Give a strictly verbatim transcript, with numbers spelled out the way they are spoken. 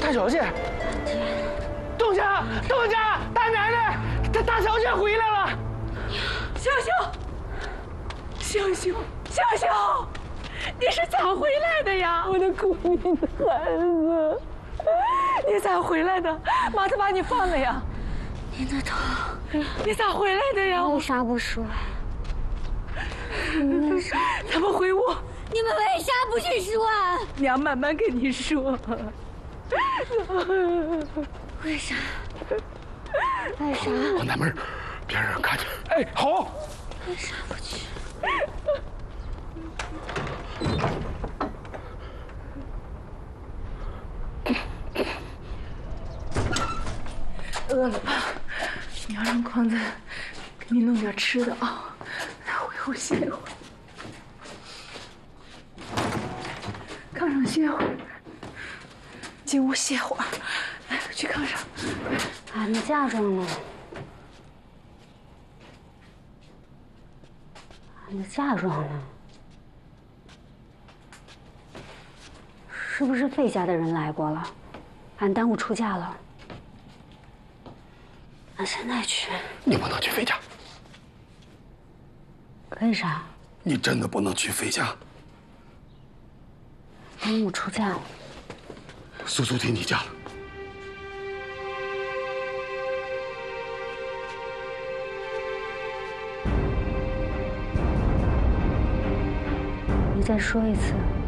大小姐，东家，东家，大奶奶，大大小姐回来了。 星星，星星，星星，你是咋回来的呀？ 我的苦命的孩子， 你咋回来的？妈都把你放了呀。 您的头， 你咋回来的呀？ 为啥不说？为啥？ 咱们回屋。 你们为啥不去说？ 娘慢慢跟你说。 为啥？为啥？ 关大门，别让人看见。哎，好。 为啥不去？ 饿了吧？你要让匡子给你弄点吃的啊，来回屋歇一会儿，炕上歇会儿，进屋歇会儿，来去炕上。 俺的嫁妆呢？俺的嫁妆呢？是不是费家的人来过了？俺耽误出嫁了。俺现在去。 你不能去费家。 为啥？ 你真的不能去费家。 耽误出嫁了。 苏苏替你嫁了。 你再说一次。